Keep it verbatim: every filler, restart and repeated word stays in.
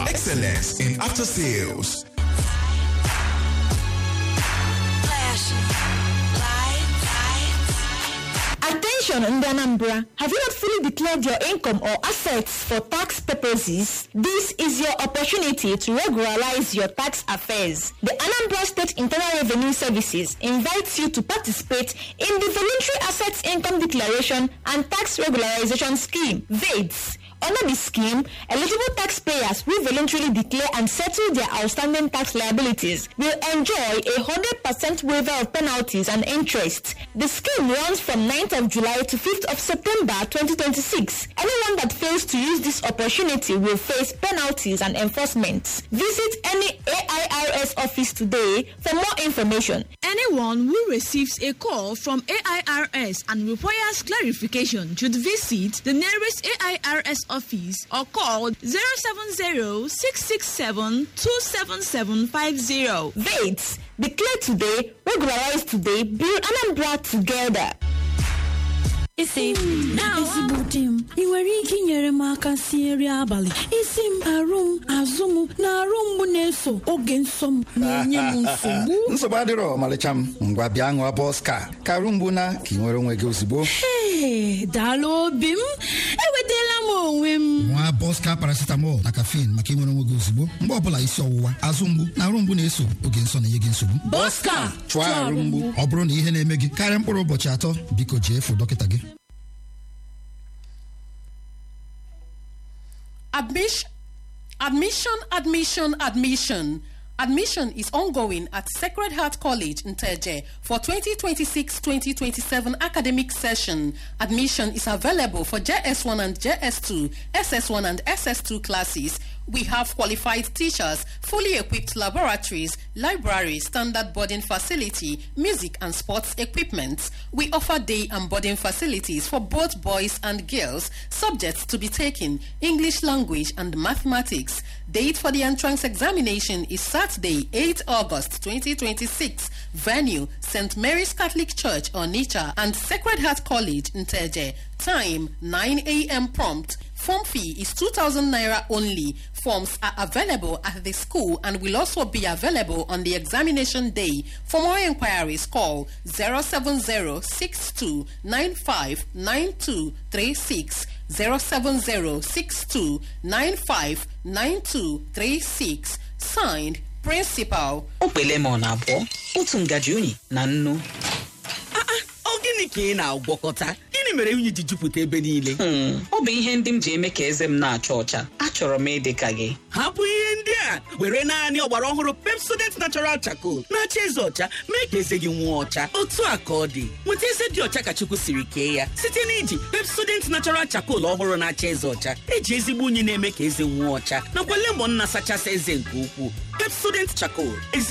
Excellence in after sales. Attention in Anambra, have you not fully declared your income or assets for tax purposes? This is your opportunity to regularize your tax affairs. The Anambra State Internal Revenue Services invites you to participate in the Voluntary Assets Income Declaration and Tax Regularization Scheme, V A D S. Under the scheme, eligible taxpayers who voluntarily declare and settle their outstanding tax liabilities will enjoy a one hundred percent waiver of penalties and interest. The scheme runs from ninth of July to fifth of September twenty twenty-six. Anyone that fails to use this opportunity will face penalties and enforcement. Visit any A I R S office today for more information. Anyone who receives a call from A I R S and requires clarification should visit the nearest A I R S office or call zero seven zero, six six seven, two seven seven five zero. V A D S. Declare today, regularize today, build Anambra together. Isi ezigbo di m ị nwere ike inyere m aka sie nri abalị isi m arụ m azụ m na arụ mgbu na-eso oge nsọ m na-enye m nsogbu nsogbu adịrọ ọmalịcha m ngwa bịa ṅụọ Boska ka arụ mgbu na ka ị nwere onwe gị ozugbo. Ee, daalụ obi m enwetala m onwe m nwa Boska paracetamol na caffeine maka ịnwere onwe gị ozugbo mgbe ọbụla isi ọwụwa azụ mgbu na arụ mgbu na-eso oge nsọ na-enye gị nsogbu. Boska chụọ arụ mgbu ọ bụrụ na ihe na-eme gị karịa mkpụrụ ụbọchị atọ biko jee fụ dọkịta gị. Admission, admission, admission, admission. Admission is ongoing at Sacred Heart College in Teje for twenty twenty-six twenty twenty-seven academic session. Admission is available for J S one and J S two, S S one and S S two classes. We have qualified teachers, fully equipped laboratories, library, standard boarding facility, music and sports equipment. We offer day and boarding facilities for both boys and girls. Subjects to be taken: English language and mathematics. Date for the entrance examination is Saturday, eighth August twenty twenty-six. Venue: Saint Mary's Catholic Church, Onitsha, and Sacred Heart College, Nteje. Time: nine a m prompt. Form fee is two thousand naira only. Forms are available at the school and will also be available on the examination day. For more inquiries, call zero seven zero, six two nine five nine two three six, zero seven zero, six two nine five nine two three six. Signed, Principal. Opelemon abo, otu ngaji unyi na nnu. Gịnị ka ị na-agwọkọta? Gịnị mere unyi ji jupụta ebe niile? Ọ bụ ihe ndị m ji eme ka eze m na-acha ọcha. Achọrọ m ịdị ka gị. Hapụ ihe ndị a, were naanị ọgbara ọhụrụ Pepsodent Natural Charcoal na-acha eze ọcha mee ka eze gị nwụọ ọcha. Otu a ka ọ dị. Nweta eze dị ọcha ka Chukwu siri kee ya site n'iji Pepsodent Natural Charcoal ọhụrụ na-acha eze ọcha. Eji ezigbo unyi na-eme ka eze nwụọ ọcha nakwa lemon na-asachasị eze nke ukwuu. Pepsodent Charcoal.